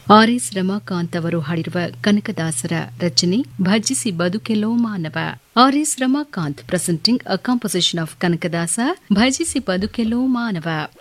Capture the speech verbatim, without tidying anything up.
R S Ramakant ಅವರು ಹಾಡಿರುವ ಕನಕದಾಸರ ರಚನೆ ಭಜಿಸಿ ಬದುಕೆಲೋ ಮಾನವ. R S Ramakant presenting a composition of Kanakadasa ಭಜಿಸಿ ಬದುಕೆಲೋ ಮಾನವ.